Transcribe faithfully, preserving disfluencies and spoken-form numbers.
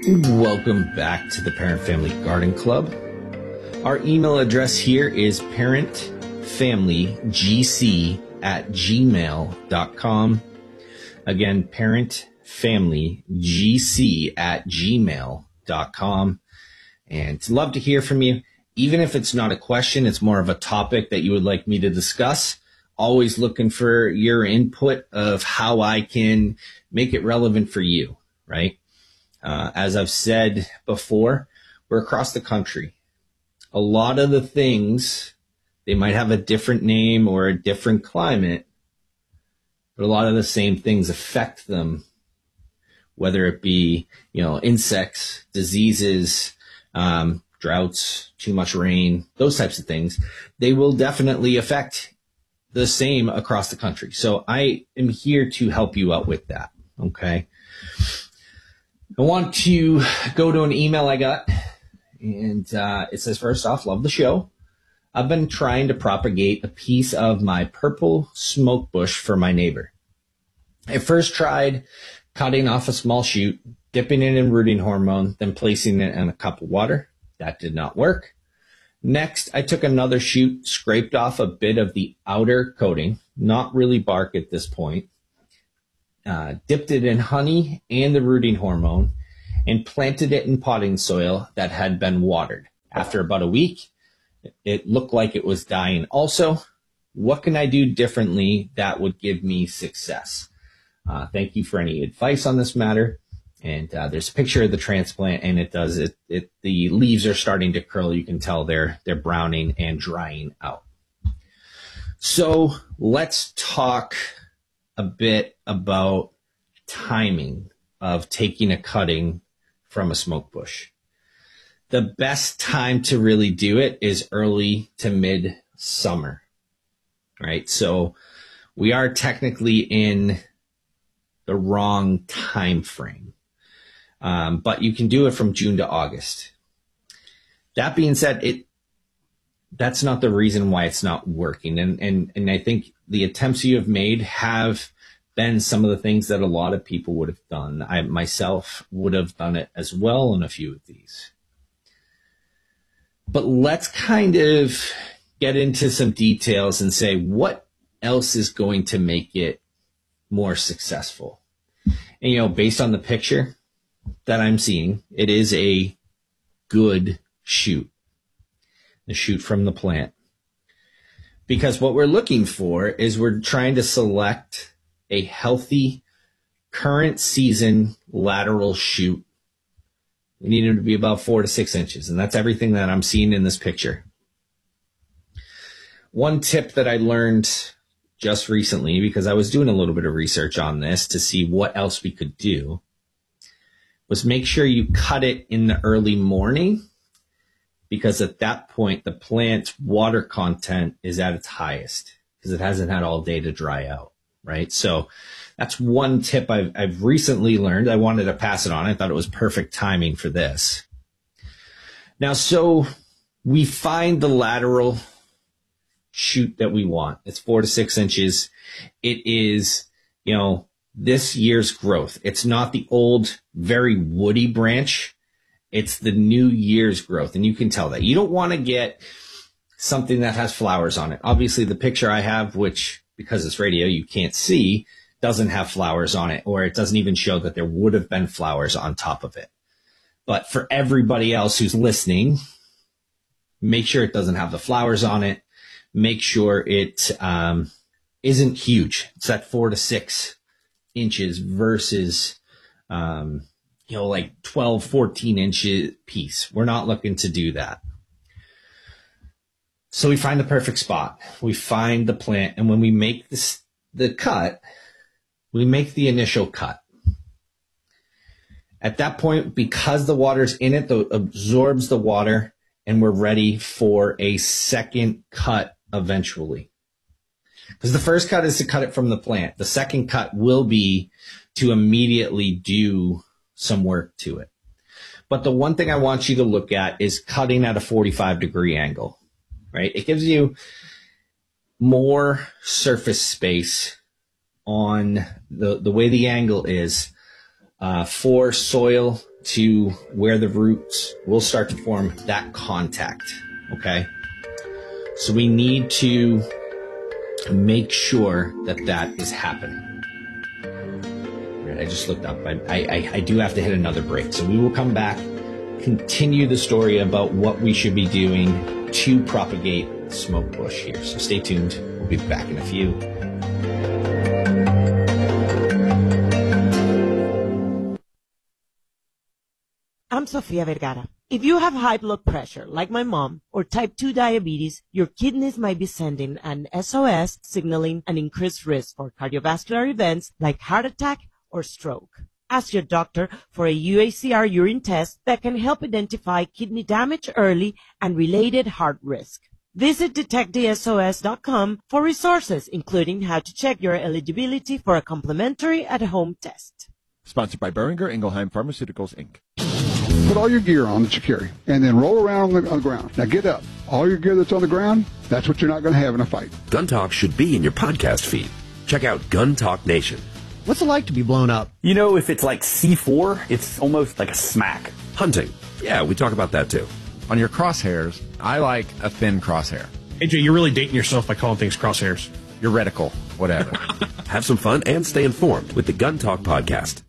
Welcome back to the Parent Family Garden Club. Our email address here is parentfamilygc at gmail dot com. Again, parentfamilygc at gmail dot com. And love to hear from you. Even if it's not a question, it's more of a topic that you would like me to discuss. Always looking for your input of how I can make it relevant for you, right? Uh, as I've said before, we're across the country. A lot of the things, they might have a different name or a different climate, but a lot of the same things affect them, whether it be, you know, insects, diseases, um, droughts, too much rain, those types of things. They will definitely affect the same across the country. So I am here to help you out with that, okay? I want to go to an email I got, and uh, it says, first off, love the show. I've been trying to propagate a piece of my purple smoke bush for my neighbor. I first tried cutting off a small shoot, dipping it in rooting hormone, then placing it in a cup of water. That did not work. Next, I took another shoot, scraped off a bit of the outer coating, not really bark at this point, Uh, dipped it in honey and the rooting hormone, and planted it in potting soil that had been watered. After about a week, it looked like it was dying also. What can I do differently that would give me success? Uh, thank you for any advice on this matter. And uh, there's a picture of the transplant, and it does it, it. The leaves are starting to curl. You can tell they're they're browning and drying out. So let's talk a bit about timing of taking a cutting from a smoke bush. The best time to really do it is early to mid summer, right? So we are technically in the wrong time frame, um, but you can do it from June to August. That being said, it that's not the reason why it's not working. And, and, and I think the attempts you have made have been some of the things that a lot of people would have done. I myself would have done it as well in a few of these. But let's kind of get into some details and say what else is going to make it more successful. And, you know, based on the picture that I'm seeing, it is a good shoot. The shoot from the plant. Because what we're looking for is we're trying to select a healthy current season lateral shoot. We need them to be about four to six inches. And that's everything that I'm seeing in this picture. One tip that I learned just recently, because I was doing a little bit of research on this to see what else we could do, was make sure you cut it in the early morning. Because at that point, the plant's water content is at its highest because it hasn't had all day to dry out, right? So that's one tip I've, I've recently learned. I wanted to pass it on. I thought it was perfect timing for this. Now, so we find the lateral shoot that we want. It's four to six inches. It is, you know, this year's growth. It's not the old, very woody branch. It's the new year's growth, and you can tell that. You don't want to get something that has flowers on it. Obviously, the picture I have, which, because it's radio, you can't see, doesn't have flowers on it, or it doesn't even show that there would have been flowers on top of it. But for everybody else who's listening, make sure it doesn't have the flowers on it. Make sure it um, isn't huge. It's at four to six inches versus... Um, you know, like twelve, fourteen inches piece. We're not looking to do that. So we find the perfect spot. We find the plant. And when we make this, the cut, we make the initial cut. At that point, because the water's in it, it absorbs the water, and we're ready for a second cut eventually. Because the first cut is to cut it from the plant. The second cut will be to immediately do some work to it. But the one thing I want you to look at is cutting at a forty-five degree angle, right? It gives you more surface space on the, the way the angle is uh, for soil to where the roots will start to form that contact. Okay. So we need to make sure that that is happening. Right, I just looked up. I, I, I do have to hit another break. So we will come back, continue the story about what we should be doing to propagate smoke bush here. So stay tuned. We'll be back in a few. I'm Sofia Vergara. If you have high blood pressure, like my mom, or type two diabetes, your kidneys might be sending an S O S signaling an increased risk for cardiovascular events like heart attack or stroke. Ask your doctor for a U A C R urine test that can help identify kidney damage early and related heart risk. Visit detect the S O S dot com for resources, including how to check your eligibility for a complimentary at-home test. Sponsored by Boehringer Ingelheim Pharmaceuticals, Incorporated. Put all your gear on that you carry, and then roll around on the, on the ground. Now get up. All your gear that's on the ground, that's what you're not going to have in a fight. Gun Talk should be in your podcast feed. Check out Gun Talk Nation. What's it like to be blown up? You know, if it's like C four, it's almost like a smack. Hunting. Yeah, we talk about that too. On your crosshairs, I like a thin crosshair. A J, you're really dating yourself by calling things crosshairs. Your reticle, whatever. Have some fun and stay informed with the Gun Talk podcast.